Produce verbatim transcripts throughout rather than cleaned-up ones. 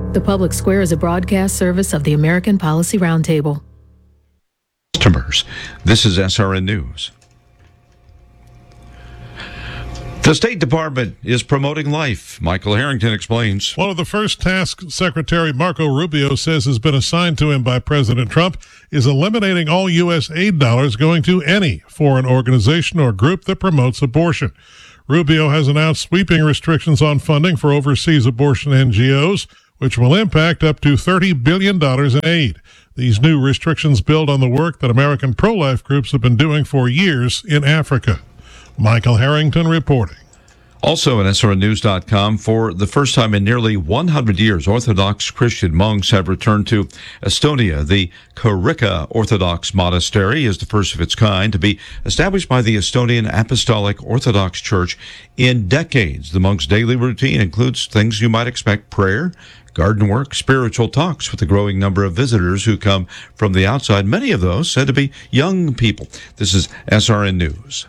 The Public Square is a broadcast service of the American Policy Roundtable. Customers, this is S R N News. The State Department is promoting life. Michael Harrington explains. One of the first tasks Secretary Marco Rubio says has been assigned to him by President Trump is eliminating all U S aid dollars going to any foreign organization or group that promotes abortion. Rubio has announced sweeping restrictions on funding for overseas abortion N G Os, which will impact up to thirty billion dollars in aid. These new restrictions build on the work that American pro-life groups have been doing for years in Africa. Michael Harrington reporting. Also at S R N news dot com, for the first time in nearly one hundred years, Orthodox Christian monks have returned to Estonia. The Kurica Orthodox Monastery is the first of its kind to be established by the Estonian Apostolic Orthodox Church in decades. The monks' daily routine includes things you might expect: prayer, garden work, spiritual talks with a growing number of visitors who come from the outside, many of those said to be young people. This is S R N News.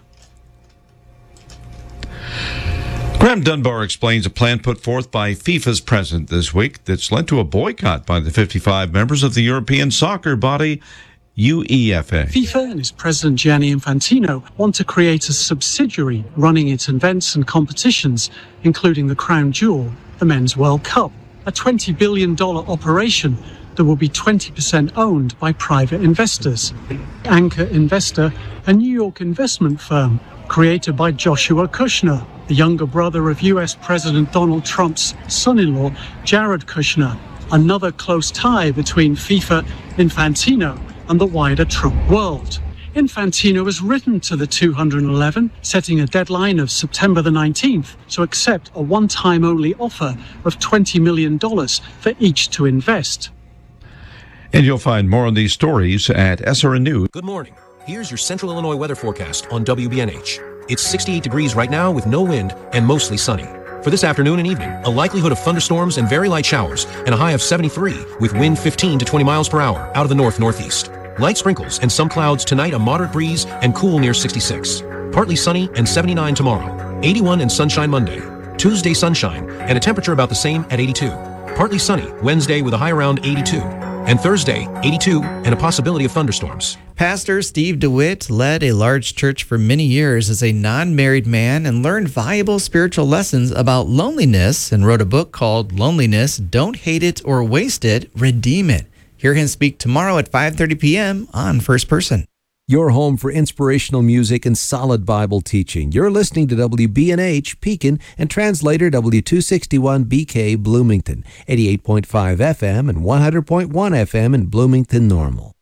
Graham Dunbar explains a plan put forth by FIFA's president this week that's led to a boycott by the fifty-five members of the European soccer body UEFA. FIFA and its president Gianni Infantino want to create a subsidiary running its events and competitions, including the crown jewel, the Men's World Cup, a twenty billion dollars operation that will be twenty percent owned by private investors. Anchor Investor, a New York investment firm created by Joshua Kushner, the younger brother of U S President Donald Trump's son-in-law, Jared Kushner, another close tie between FIFA, Infantino, and the wider Trump world. Infantino has written to the two hundred eleven, setting a deadline of September the nineteenth to accept a one-time only offer of twenty million dollars for each to invest. And you'll find more on these stories at S R N News. Good morning. Here's your Central Illinois weather forecast on W B N H. It's sixty-eight degrees right now with no wind and mostly sunny. For this afternoon and evening, a likelihood of thunderstorms and very light showers and a high of seventy-three with wind fifteen to twenty miles per hour out of the north-northeast. Light sprinkles and some clouds tonight, a moderate breeze and cool near sixty-six. Partly sunny and seventy-nine tomorrow. eighty-one and sunshine Monday. Tuesday sunshine and a temperature about the same at eighty-two. Partly sunny Wednesday with a high around eighty-two. And Thursday, eighty-two, and a possibility of thunderstorms. Pastor Steve DeWitt led a large church for many years as a non-married man and learned valuable spiritual lessons about loneliness and wrote a book called Loneliness, Don't Hate It or Waste It, Redeem It. Hear him speak tomorrow at five thirty p.m. on First Person. Your home for inspirational music and solid Bible teaching. You're listening to W B N H, Pekin, and translator W two sixty-one B K, Bloomington, eighty-eight point five F M and one hundred point one F M in Bloomington Normal.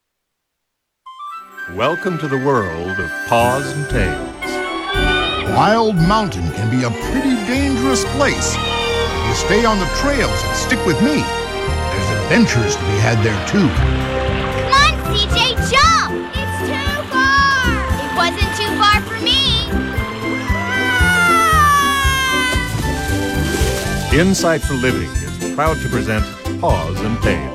Welcome to the world of Paws and Tails. Wild Mountain can be a pretty dangerous place. If you stay on the trails and stick with me, there's adventures to be had there too. Come on, C J, jump! It's too far! It wasn't too far for me! Insight for Living is proud to present Paws and Tails.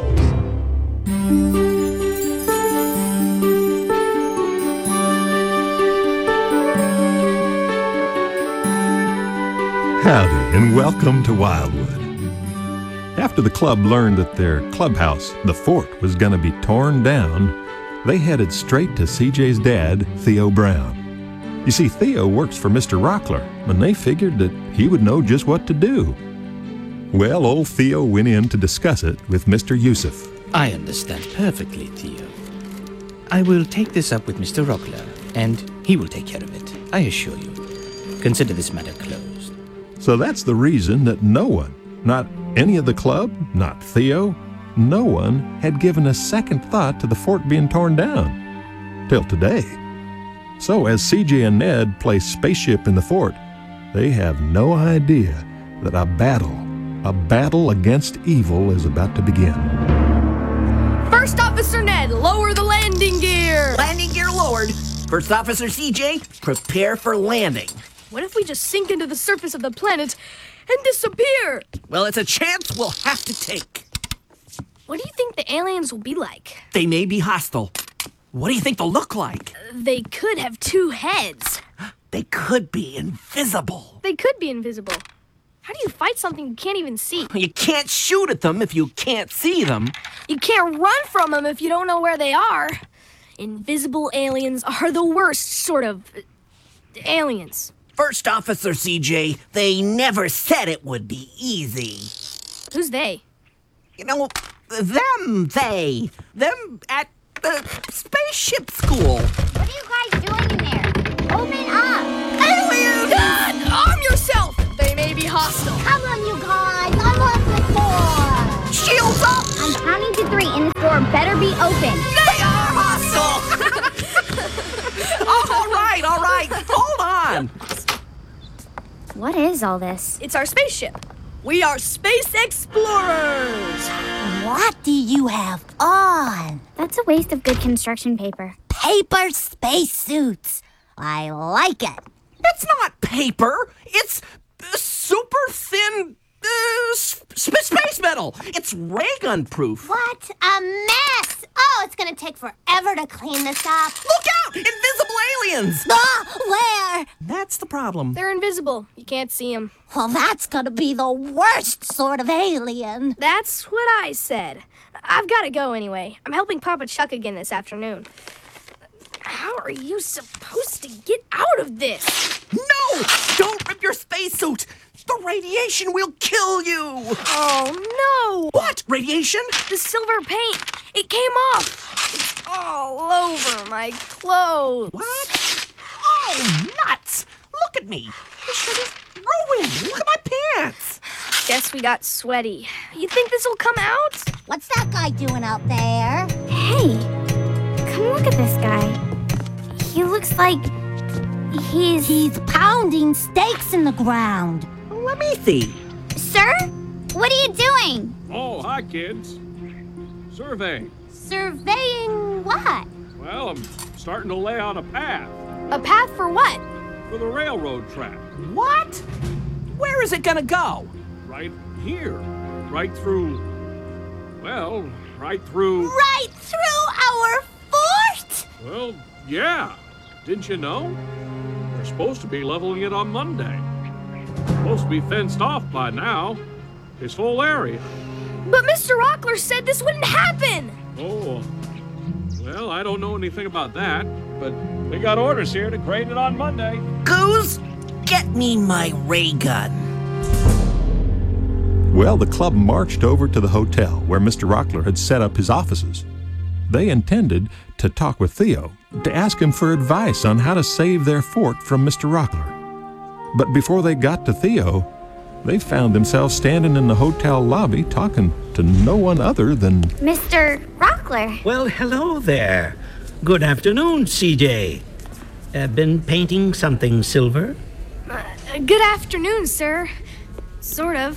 Howdy, and welcome to Wildwood. After the club learned that their clubhouse, the Fort, was going to be torn down, they headed straight to C J's dad, Theo Brown. You see, Theo works for Mister Rockler, and they figured that he would know just what to do. Well, old Theo went in to discuss it with Mister Yusuf. I understand perfectly, Theo. I will take this up with Mister Rockler, and he will take care of it, I assure you. Consider this matter closed. So that's the reason that no one, not any of the club, not Theo, no one had given a second thought to the fort being torn down. Till today. So as C J and Ned place spaceship in the fort, they have no idea that a battle, a battle against evil is about to begin. First Officer Ned, lower the landing gear! Landing gear lowered. First Officer C J, prepare for landing. What if we just sink into the surface of the planet and disappear? Well, it's a chance we'll have to take. What do you think the aliens will be like? They may be hostile. What do you think they'll look like? They could have two heads. They could be invisible. They could be invisible. How do you fight something you can't even see? You can't shoot at them if you can't see them. You can't run from them if you don't know where they are. Invisible aliens are the worst sort of uh, aliens. First Officer C J, they never said it would be easy. Who's they? You know, them, they. Them at the spaceship school. What are you guys doing in there? Open up! Aliens! God, arm yourself! They may be hostile. Come on, you guys! Unlock the door! Shields up! I'm counting to three, and this door better be open. They are hostile! All right, all right. Hold on. What is all this? It's our spaceship. We are space explorers. What do you have on? That's a waste of good construction paper. Paper spacesuits. I like it. It's not paper. It's uh, super thin uh, sp- space metal. It's ray gun proof. What a mess! Oh, it's gonna take forever to clean this up. Look out! Invisible aliens! Ah, where? That's the problem. They're invisible. You can't see them. Well, that's gonna be the worst sort of alien. That's what I said. I've got to go anyway. I'm helping Papa Chuck again this afternoon. How are you supposed to get out of this? No! Don't rip your spacesuit! The radiation will kill you! Oh, no! What? Radiation? The silver paint. It came off. It's all over my clothes. What? Oh, nuts! Look at me. This shirt is ruined. Look at my pants. Guess we got sweaty. You think this will come out? What's that guy doing out there? Hey, come look at this guy. He looks like he's... He's pounding stakes in the ground. Let me see. Sir? What are you doing? Oh, hi, kids. Surveying. Surveying what? Well, I'm starting to lay out a path A path for what? for the railroad track. What? Where is it gonna go? Right here. Right through... Well, right through... Right through our fort? Well, yeah. Didn't you know? They're supposed to be leveling it on Monday. Supposed to be fenced off by now. This whole area. But Mister Rockler said this wouldn't happen. Oh, well, I don't know anything about that, but they got orders here to grade it on Monday. Goose, get me my ray gun. Well, the club marched over to the hotel where Mister Rockler had set up his offices. They intended to talk with Theo, to ask him for advice on how to save their fort from Mister Rockler. But before they got to Theo, they found themselves standing in the hotel lobby talking to no one other than Mister Rockler. Well, hello there. Good afternoon, C J. Uh, been painting something, Silver? Uh, good afternoon, sir. Sort of.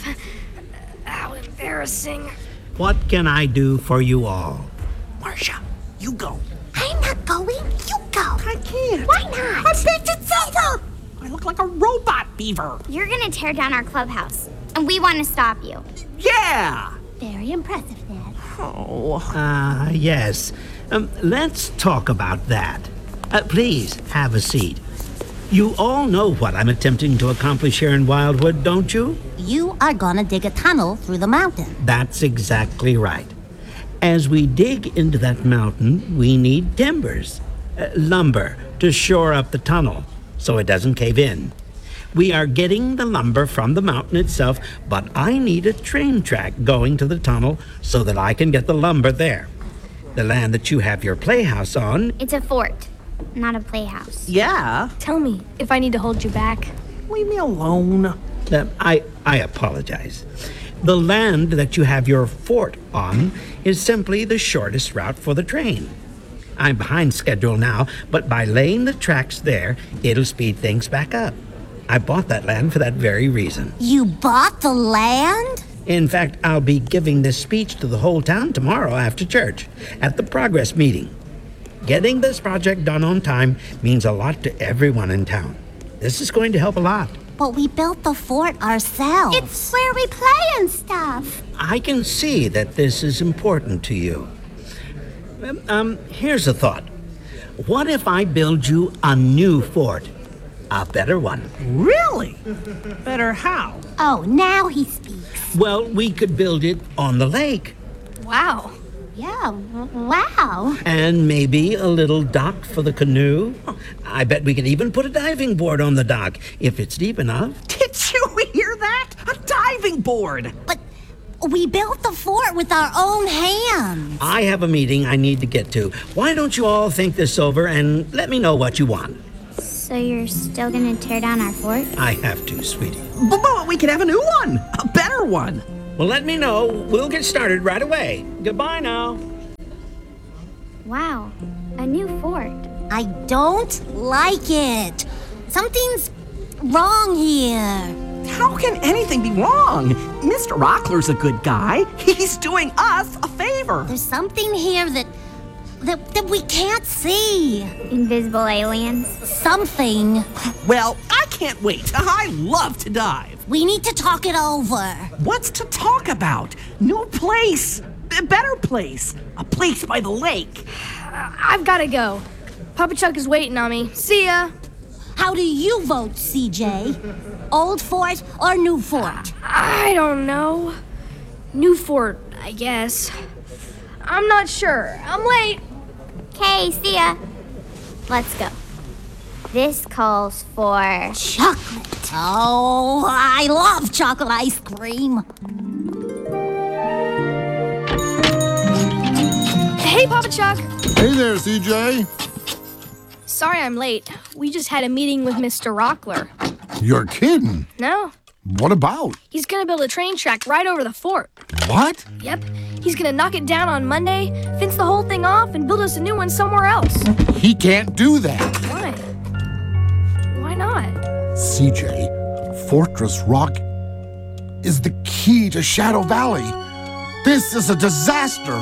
How embarrassing. What can I do for you all? Marcia, you go. I'm not going. You go. I can't. Why not? I'm painted silver. I look like a robot beaver. You're gonna tear down our clubhouse, and we want to stop you. Yeah. Very impressive, Dad. Oh. Ah, yes. Um, let's talk about that. Uh, please, have a seat. You all know what I'm attempting to accomplish here in Wildwood, don't you? You are gonna dig a tunnel through the mountain. That's exactly right. As we dig into that mountain, we need timbers, uh, lumber, to shore up the tunnel so it doesn't cave in. We are getting the lumber from the mountain itself, but I need a train track going to the tunnel so that I can get the lumber there. The land that you have your playhouse on... It's a fort, not a playhouse. Yeah. Tell me if I need to hold you back. Leave me alone. Uh, I, I apologize. The land that you have your fort on is simply the shortest route for the train. I'm behind schedule now, but by laying the tracks there, it'll speed things back up. I bought that land for that very reason. You bought the land? In fact, I'll be giving this speech to the whole town tomorrow after church, at the progress meeting. Getting this project done on time means a lot to everyone in town. This is going to help a lot. But we built the fort ourselves. It's where we play and stuff. I can see that this is important to you. Um, here's a thought. What if I build you a new fort? A better one. Really? Better how? Oh, now he speaks. Well, we could build it on the lake. Wow. Yeah, w- wow. And maybe a little dock for the canoe. I bet we could even put a diving board on the dock if it's deep enough. Did you hear that? A diving board. But we built the fort with our own hands. I have a meeting I need to get to. Why don't you all think this over and let me know what you want? So you're still gonna tear down our fort? I have to, sweetie. But, but we could have a new one. A better one. Well, let me know. We'll get started right away. Goodbye now. Wow, a new fort. I don't like it. Something's wrong here. How can anything be wrong? Mister Rockler's a good guy. He's doing us a favor. There's something here that that, that we can't see. Invisible aliens? Something. Well, I can't wait. I love to dive. We need to talk it over. What's to talk about? New place. A better place. A place by the lake. I've got to go. Papa Chuck is waiting on me. See ya. How do you vote, C J? Old fort or new fort? I don't know. New fort, I guess. I'm not sure. I'm late. Okay, see ya. Let's go. This calls for... chocolate. Oh, I love chocolate ice cream. Hey, Papa Chuck. Hey there, C J. Sorry I'm late. We just had a meeting with Mister Rockler. You're kidding. No, What about? he's gonna build a train track right over the fort. What? Yep. He's gonna knock it down on Monday, fence the whole thing off, and build us a new one somewhere else. He can't do that. Why? Why not? C J, Fortress Rock is the key to Shadow Valley. This is a disaster.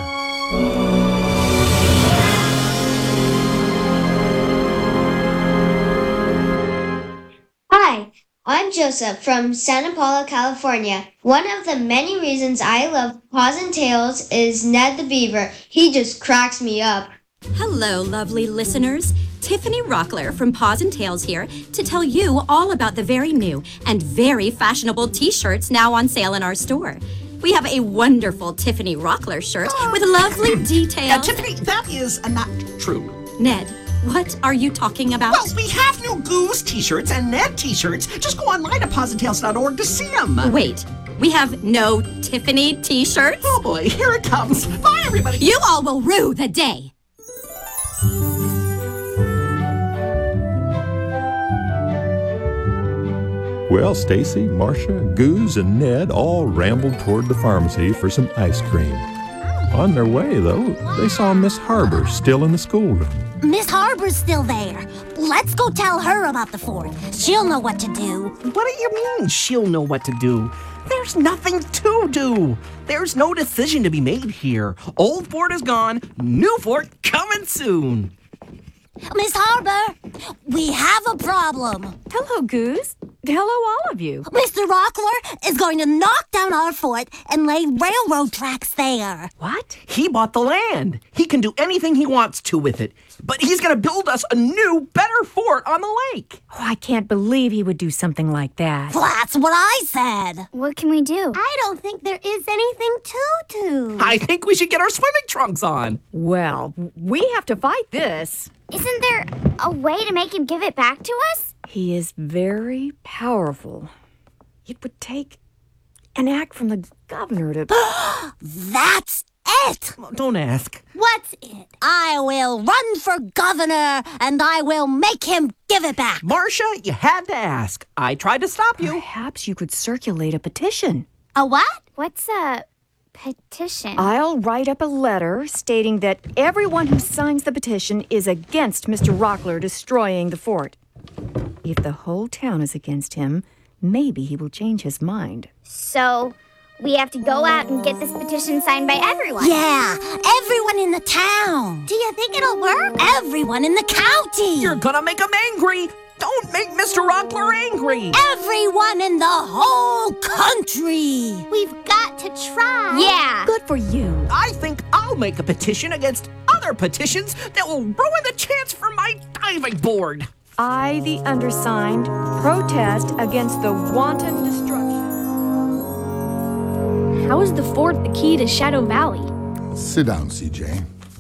Hi, I'm Joseph from Santa Paula, California. One of the many reasons I love Paws and Tails is Ned the Beaver. He just cracks me up. Hello, lovely listeners. Tiffany Rockler from Paws and Tails here to tell you all about the very new and very fashionable t-shirts now on sale in our store. We have a wonderful Tiffany Rockler shirt with lovely details. Uh, Tiffany, that is uh, not true. Ned, what are you talking about? Well, we have new Goose t-shirts and Ned t-shirts. Just go online to paws and tails dot org to see them. Wait, we have no Tiffany t-shirts? Oh boy, here it comes. Bye, everybody. You all will rue the day. Well, Stacy, Marcia, Goose, and Ned all rambled toward the pharmacy for some ice cream. On their way, though, they saw Miss Harbor still in the schoolroom. Miss Harbor's still there. Let's go tell her about the fort. She'll know what to do. What do you mean she'll know what to do? There's nothing to do. There's no decision to be made here. Old fort is gone. New fort coming soon. Miss Harbor, we have a problem. Hello, Goose. Hello, all of you. Mister Rockler is going to knock down our fort and lay railroad tracks there. What? He bought the land. He can do anything he wants to with it. But he's going to build us a new, better fort on the lake. Oh, I can't believe he would do something like that. Well, that's what I said. What can we do? I don't think there is anything to do. I think we should get our swimming trunks on. Well, we have to fight this. Isn't there a way to make him give it back to us? He is very powerful. It would take an act from the governor to... That's it! Don't ask. What's it? I will run for governor, and I will make him give it back. Marcia, you had to ask. I tried to stop you. Perhaps you could circulate a petition. A what? What's a petition? I'll write up a letter stating that everyone who signs the petition is against Mister Rockler destroying the fort. If the whole town is against him, maybe he will change his mind. So, we have to go out and get this petition signed by everyone. Yeah, everyone in the town. Do you think it'll work? Everyone in the county. You're gonna make him angry. Don't make Mister Rockler angry. Everyone in the whole country. We've got to try. Yeah. Good for you. I think I'll make a petition against other petitions that will ruin the chance for my diving board. I, the undersigned, protest against the wanton destruction. How is the fort the key to Shadow Valley? Sit down, C J.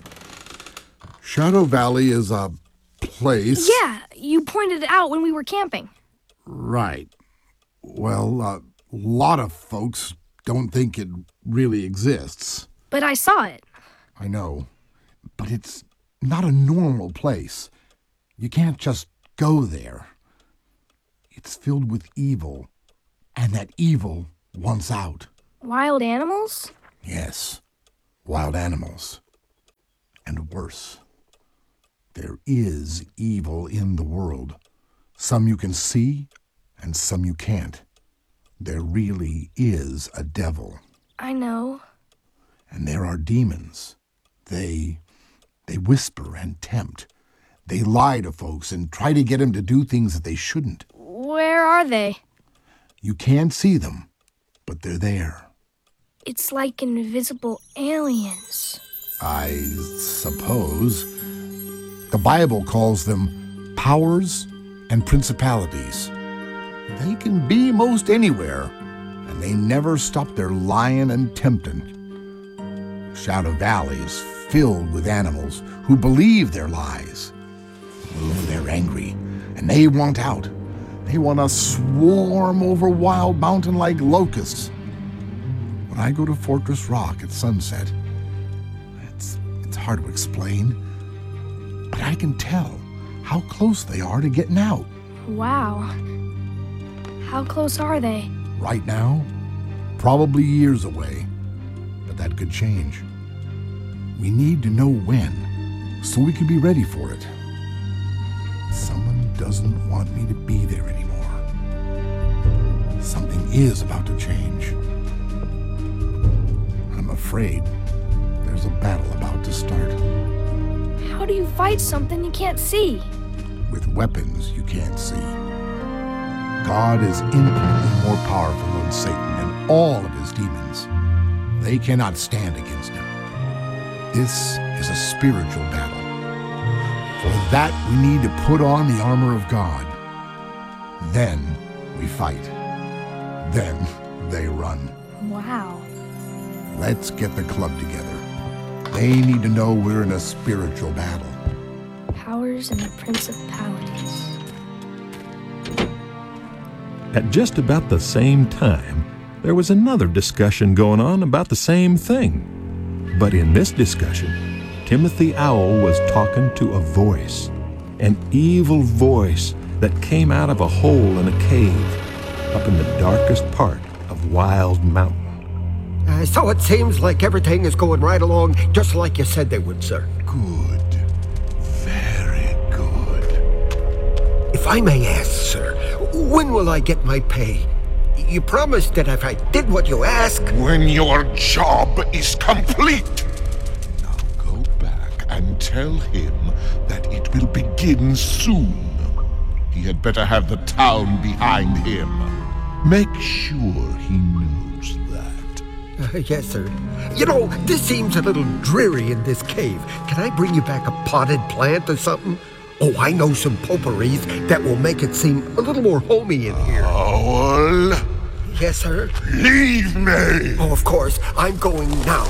Shadow Valley is a place... Yeah, you pointed it out when we were camping. Right. Well, a lot of folks don't think it really exists. But I saw it. I know. But it's not a normal place. You can't just go there. It's filled with evil, and that evil wants out. Wild animals? Yes, wild animals. And worse. There is evil in the world. Some you can see, and some you can't. There really is a devil. I know. And there are demons. They, they whisper and tempt. They lie to folks and try to get them to do things that they shouldn't. Where are they? You can't see them, but they're there. It's like invisible aliens. I suppose. The Bible calls them powers and principalities. They can be most anywhere, and they never stop their lying and tempting. Shadow Valley is filled with animals who believe their lies. Oh, they're angry, and they want out. They want to swarm over Wild Mountain like locusts. When I go to Fortress Rock at sunset, it's, it's hard to explain, but I can tell how close they are to getting out. Wow. How close are they? Right now, probably years away, but that could change. We need to know when, so we can be ready for it. Someone doesn't want me to be there anymore. Something is about to change. I'm afraid there's a battle about to start. How do you fight something you can't see? With weapons you can't see. God is infinitely more powerful than Satan and all of his demons. They cannot stand against him. This is a spiritual battle. For that, we need to put on the armor of God. Then we fight. Then they run. Wow. Let's get the club together. They need to know we're in a spiritual battle. Powers and the principalities. At just about the same time, there was another discussion going on about the same thing. But in this discussion, Timothy Owl was talking to a voice, an evil voice that came out of a hole in a cave up in the darkest part of Wild Mountain. Uh, so it seems like everything is going right along just like you said they would, sir. Good. Very good. If I may ask, sir, when will I get my pay? You promised that if I did what you asked... When your job is complete. Now go back and tell him that it will begin soon. He had better have the town behind him. Make sure he knows that. Uh, yes, sir. You know, this seems a little dreary in this cave. Can I bring you back a potted plant or something? Oh, I know some potpourris that will make it seem a little more homey in here. Owl! Yes, sir? Leave me! Oh, of course. I'm going now.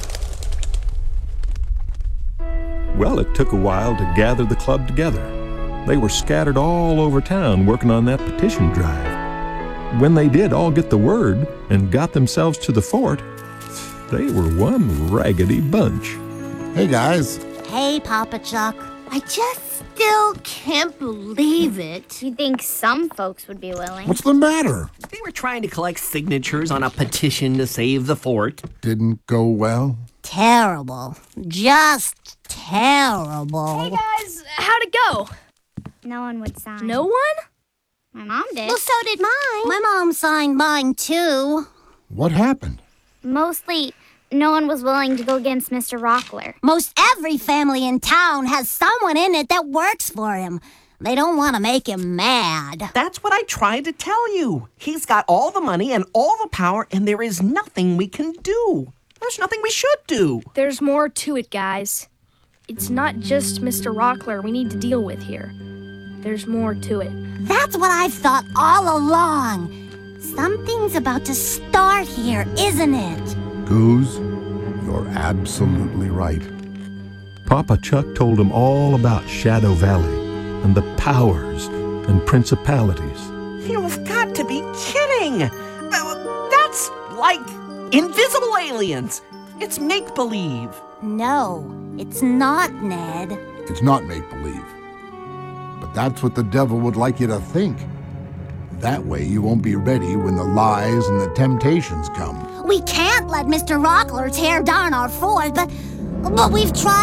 Well, it took a while to gather the club together. They were scattered all over town working on that petition drive. When they did all get the word and got themselves to the fort, they were one raggedy bunch. Hey, guys. Hey, Papa Chuck. I just still can't believe it. You think some folks would be willing? What's the matter? They were trying to collect signatures on a petition to save the fort. Didn't go well? Terrible. Just terrible. Hey, guys, how'd it go? No one would sign. No one? My mom did. Well, so did mine. My mom signed mine, too. What happened? Mostly, no one was willing to go against Mister Rockler. Most every family in town has someone in it that works for him. They don't want to make him mad. That's what I tried to tell you. He's got all the money and all the power, and there is nothing we can do. There's nothing we should do. There's more to it, guys. It's not just Mister Rockler we need to deal with here. there's more to it. That's what I've thought all along. Something's about to start here, isn't it? Goose, you're absolutely right. Papa Chuck told him all about Shadow Valley and the powers and principalities. You've got to be kidding! Uh, That's like invisible aliens. It's make-believe. No, it's not, Ned. It's not make-believe. But that's what the devil would like you to think. That way you won't be ready when the lies and the temptations come. We can't let Mister Rockler tear down our fort, but, but we've tried.